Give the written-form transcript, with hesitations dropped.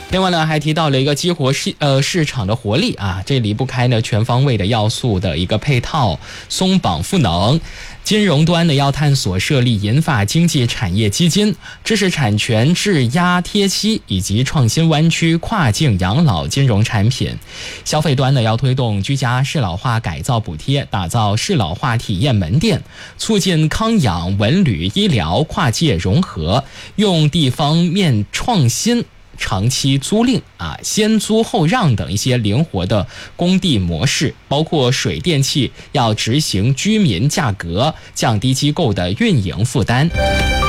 另外呢，还提到了一个激活市场的活力啊，这离不开呢全方位的要素的一个配套，松绑赋能。金融端呢要探索设立银发经济产业基金、知识产权质押贴息以及创新湾区跨境养老金融产品。消费端呢要推动居家适老化改造补贴，打造适老化体验门店，促进康养文旅医疗跨界融合，用地方面创新长期租赁先租后让等一些灵活的供地模式，包括水电气要执行居民价格，降低机构的运营负担。